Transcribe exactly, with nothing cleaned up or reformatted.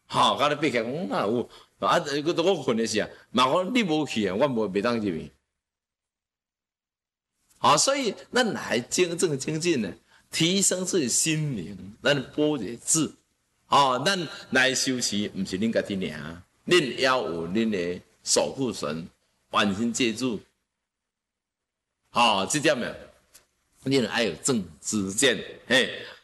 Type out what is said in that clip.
吼，甲你爬起来讲哪有？啊，个我困的是啊，嘛讲你无去啊，我无袂当入去。好，所以咱来精正精进呢，提升自己心灵，咱般若智。哦，咱来修持，毋是恁家己尔，恁也有恁的守护神，完全借助。好、哦，这点呢，恁爱有正知见，嘿，